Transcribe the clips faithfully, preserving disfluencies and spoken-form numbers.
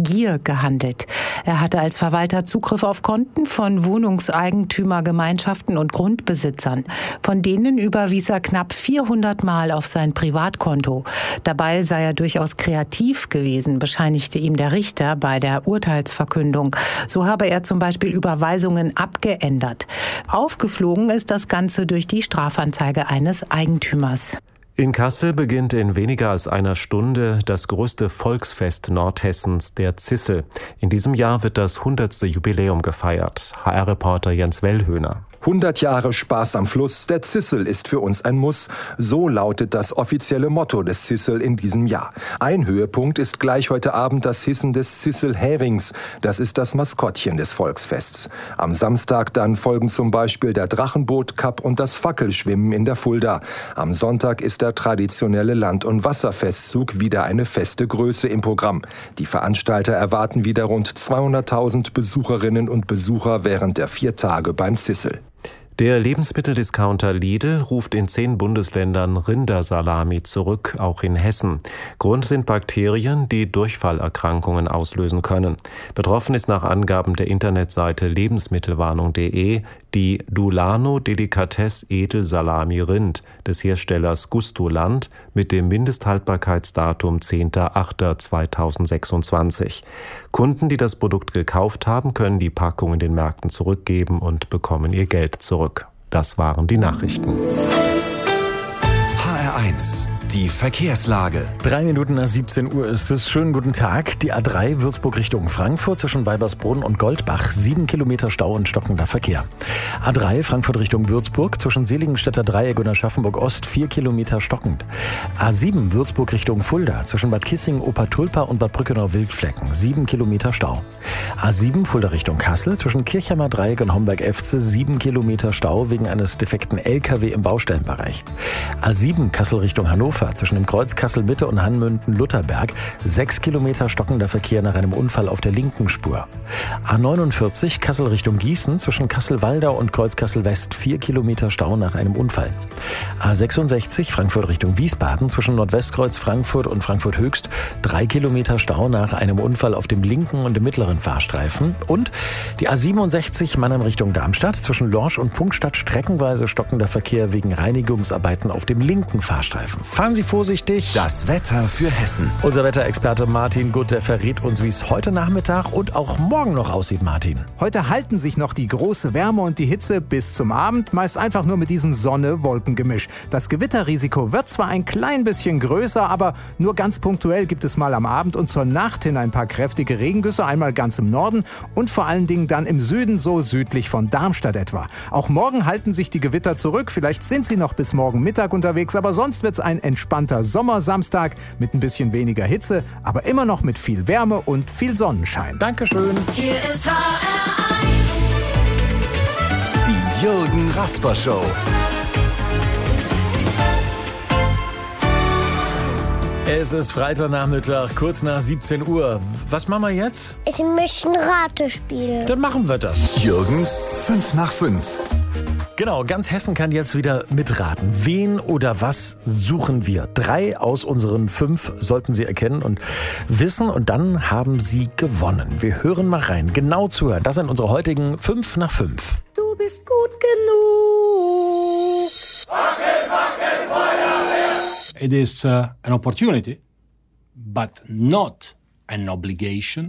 Gier gehandelt. Er hatte als Verwalter Zugriff auf Konten von Wohnungseigentümergemeinschaften und Grundbesitzern. Von denen überwies er knapp vierhundert Mal auf sein Privatkonto. Dabei sei er durchaus kreativ gewesen, bescheinigte ihm der Richter bei der Urteilsverkündung. So habe er zum Beispiel Überweisungen abgeändert. Aufgeflogen ist das Ganze durch die Strafanzeige eines Eigentümers. In Kassel beginnt in weniger als einer Stunde das größte Volksfest Nordhessens, der Zissel. In diesem Jahr wird das hundertste Jubiläum gefeiert. H R-Reporter Jens Wellhöhner. hundert Jahre Spaß am Fluss, der Zissel ist für uns ein Muss. So lautet das offizielle Motto des Zissel in diesem Jahr. Ein Höhepunkt ist gleich heute Abend das Hissen des Zissel-Herings. Das ist das Maskottchen des Volksfests. Am Samstag dann folgen zum Beispiel der Drachenboot-Cup und das Fackelschwimmen in der Fulda. Am Sonntag ist der traditionelle Land- und Wasserfestzug wieder eine feste Größe im Programm. Die Veranstalter erwarten wieder rund zweihunderttausend Besucherinnen und Besucher während der vier Tage beim Zissel. Der Lebensmitteldiscounter Lidl ruft in zehn Bundesländern Rindersalami zurück, auch in Hessen. Grund sind Bakterien, die Durchfallerkrankungen auslösen können. Betroffen ist nach Angaben der Internetseite lebensmittelwarnung punkt de die Dulano Delikatesse Edelsalami Rind des Herstellers Gustoland mit dem Mindesthaltbarkeitsdatum zehnter achter zweitausendsechsundzwanzig. Kunden, die das Produkt gekauft haben, können die Packung in den Märkten zurückgeben und bekommen ihr Geld zurück. Das waren die Nachrichten. H R eins. Die Verkehrslage. Drei Minuten nach siebzehn Uhr ist es. Schönen guten Tag. Die A drei Würzburg Richtung Frankfurt zwischen Weibersbrunn und Goldbach. Sieben Kilometer Stau und stockender Verkehr. A drei Frankfurt Richtung Würzburg zwischen Seligenstädter Dreieck und Aschaffenburg Ost. Vier Kilometer stockend. A sieben Würzburg Richtung Fulda zwischen Bad Kissingen, Obertulpa und Bad Brückenau-Wildflecken. Sieben Kilometer Stau. A sieben Fulda Richtung Kassel zwischen Kirchheimer Dreieck und Homberg-Efze. Sieben Kilometer Stau wegen eines defekten L K W im Baustellenbereich. A sieben Kassel Richtung Hannover zwischen dem Kreuz Kassel-Mitte und Hanmünden-Lutherberg. Sechs Kilometer stockender Verkehr nach einem Unfall auf der linken Spur. A neunundvierzig Kassel Richtung Gießen zwischen Kassel-Waldau und Kreuz Kassel-West. Vier Kilometer Stau nach einem Unfall. A sechsundsechzig Frankfurt Richtung Wiesbaden zwischen Nordwestkreuz Frankfurt und Frankfurt Höchst. Drei Kilometer Stau nach einem Unfall auf dem linken und dem mittleren Fahrstreifen. Und die A siebenundsechzig Mannheim Richtung Darmstadt zwischen Lorsch und Pfungstadt streckenweise stockender Verkehr wegen Reinigungsarbeiten auf dem linken Fahrstreifen. Fahren Sie vorsichtig. Das Wetter für Hessen. Unser Wetterexperte Martin Gutt, der verrät uns, wie es heute Nachmittag und auch morgen noch aussieht, Martin. Heute halten sich noch die große Wärme und die Hitze bis zum Abend, meist einfach nur mit diesem Sonne-Wolken-Gemisch. Das Gewitterrisiko wird zwar ein klein bisschen größer, aber nur ganz punktuell gibt es mal am Abend und zur Nacht hin ein paar kräftige Regengüsse, einmal ganz im Norden und vor allen Dingen dann im Süden, so südlich von Darmstadt etwa. Auch morgen halten sich die Gewitter zurück, vielleicht sind sie noch bis morgen Mittag unterwegs, aber sonst wird es ein entspannter Sommersamstag mit ein bisschen weniger Hitze, aber immer noch mit viel Wärme und viel Sonnenschein. Dankeschön. Hier ist H R eins. Die Jürgen Rasper Show. Es ist Freitagnachmittag, kurz nach siebzehn Uhr. Was machen wir jetzt? Ich möchte ein Ratespiel. Dann machen wir das. Jürgens fünf nach fünf. Genau, ganz Hessen kann jetzt wieder mitraten. Wen oder was suchen wir? Drei aus unseren fünf sollten Sie erkennen und wissen und dann haben Sie gewonnen. Wir hören mal rein, genau zuhören. Das sind unsere heutigen fünf nach fünf. Du bist gut genug. Wackel, wackel, Feuerwehr! It is uh, an opportunity, but not an obligation.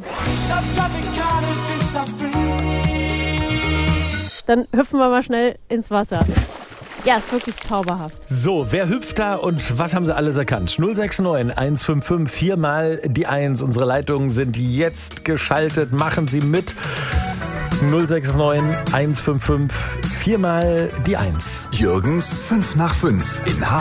Dann hüpfen wir mal schnell ins Wasser. Ja, ist wirklich zauberhaft. So, wer hüpft da und was haben Sie alles erkannt? null sechs neun eins fünf fünf, viermal die eins. Unsere Leitungen sind jetzt geschaltet. Machen Sie mit. null sechs neun eins fünf fünf, viermal die eins. Jürgens fünf nach fünf in H